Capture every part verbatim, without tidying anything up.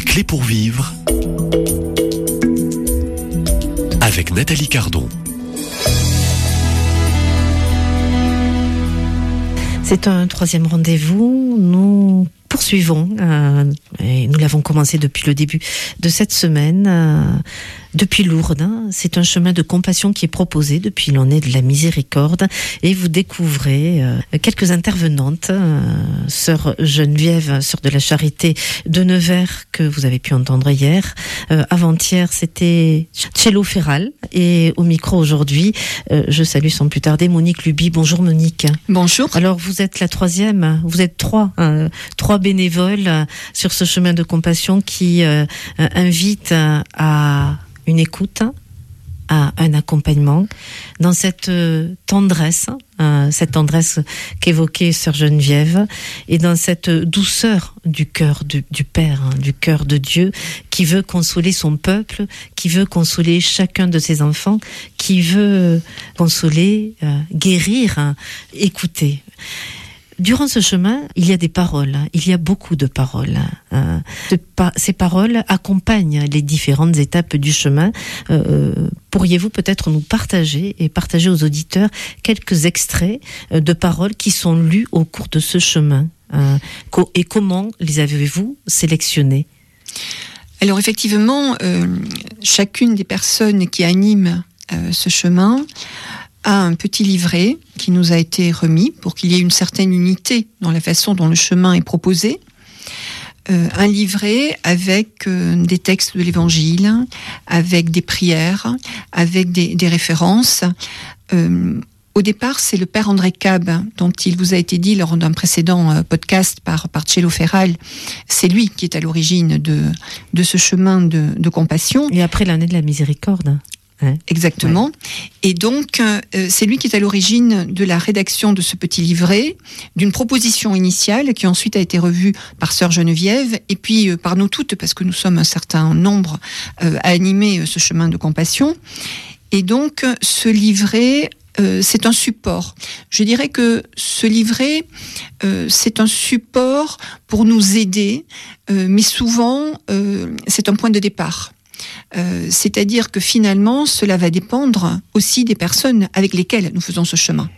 clés pour vivre avec Nathalie Cardon. C'est un troisième rendez-vous. Nous poursuivons, euh, et nous l'avons commencé depuis le début de cette semaine, euh, depuis Lourdes. Hein. C'est un chemin de compassion qui est proposé depuis l'année de la miséricorde, et vous découvrez euh, quelques intervenantes, euh, sœur Geneviève, sœur de la Charité de Nevers, que vous avez pu entendre hier. Euh, avant-hier, c'était Cello Ferral, et au micro aujourd'hui, euh, je salue sans plus tarder Monique Luby. Bonjour Monique. Bonjour. Alors vous êtes la troisième, vous êtes trois, euh, trois bénévoles euh, sur ce chemin de compassion qui euh, euh, invite euh, à une écoute, à un accompagnement, dans cette euh, tendresse, euh, cette tendresse qu'évoquait sœur Geneviève, et dans cette douceur du cœur du, du Père, hein, du cœur de Dieu, qui veut consoler son peuple, qui veut consoler chacun de ses enfants, qui veut consoler, euh, guérir, hein, écouter. Durant ce chemin, il y a des paroles, il y a beaucoup de paroles. Euh, ces paroles accompagnent les différentes étapes du chemin. Euh, pourriez-vous peut-être nous partager et partager aux auditeurs quelques extraits de paroles qui sont lues au cours de ce chemin, euh, et comment les avez-vous sélectionnées ? Alors effectivement, euh, chacune des personnes qui animent euh, ce chemin a un petit livret qui nous a été remis pour qu'il y ait une certaine unité dans la façon dont le chemin est proposé. Euh, un livret avec euh, des textes de l'Évangile, avec des prières, avec des, des références. Euh, au départ, c'est le père André Cab, dont il vous a été dit lors d'un précédent euh, podcast par, par Cello Ferral. C'est lui qui est à l'origine de, de ce chemin de, de compassion. Et après l'année de la miséricorde. Hein. Exactement. Ouais. Et donc, euh, c'est lui qui est à l'origine de la rédaction de ce petit livret, d'une proposition initiale qui ensuite a été revue par sœur Geneviève et puis euh, par nous toutes, parce que nous sommes un certain nombre euh, à animer euh, ce chemin de compassion. Et donc, ce livret, euh, c'est un support. Je dirais que ce livret, euh, c'est un support pour nous aider, euh, mais souvent, euh, c'est un point de départ. Euh, c'est-à-dire que finalement, cela va dépendre aussi des personnes avec lesquelles nous faisons ce chemin.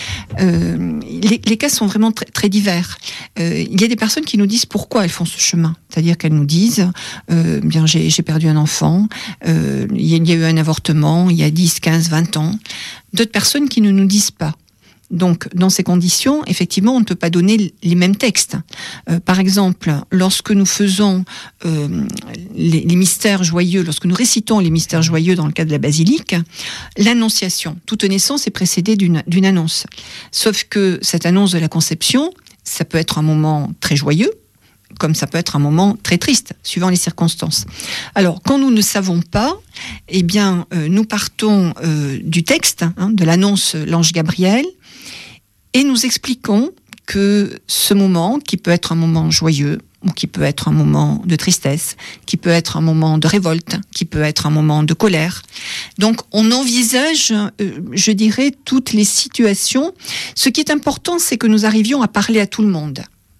Euh, les, les cas sont vraiment très, très divers. Euh, il y a des personnes qui nous disent pourquoi elles font ce chemin. C'est-à-dire qu'elles nous disent euh, bien, j'ai, j'ai perdu un enfant, euh, il y a, il y a eu un avortement il y a dix, quinze, vingt ans. D'autres personnes qui ne nous disent pas. Donc, dans ces conditions, effectivement, on ne peut pas donner les mêmes textes. Euh, par exemple, lorsque nous faisons euh, les, les mystères joyeux, lorsque nous récitons les mystères joyeux dans le cadre de la basilique, l'annonciation, toute naissance est précédée d'une, d'une annonce. Sauf que cette annonce de la conception, ça peut être un moment très joyeux, comme ça peut être un moment très triste, suivant les circonstances. Alors, quand nous ne savons pas, eh bien, euh, nous partons euh, du texte, hein, de l'annonce l'ange Gabriel, et nous expliquons que ce moment, qui peut être un moment joyeux, ou qui peut être un moment de tristesse, qui peut être un moment de révolte, qui peut être un moment de colère. Donc, on envisage, euh, je dirais, toutes les situations. Ce qui est important, c'est que nous arrivions à parler à tout le monde.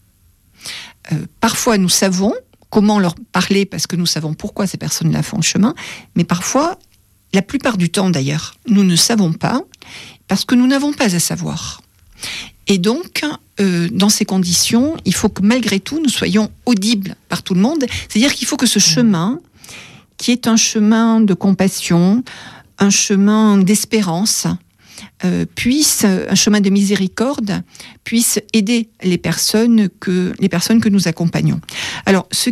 Euh, parfois, nous savons comment leur parler, parce que nous savons pourquoi ces personnes-là font le chemin, mais parfois, la plupart du temps d'ailleurs, nous ne savons pas, parce que nous n'avons pas à savoir. Et donc, euh, dans ces conditions, il faut que malgré tout, nous soyons audibles par tout le monde. C'est-à-dire qu'il faut que ce chemin, qui est un chemin de compassion, un chemin d'espérance, euh, puisse, un chemin de miséricorde, puisse aider les personnes que, les personnes que nous accompagnons. Alors, ce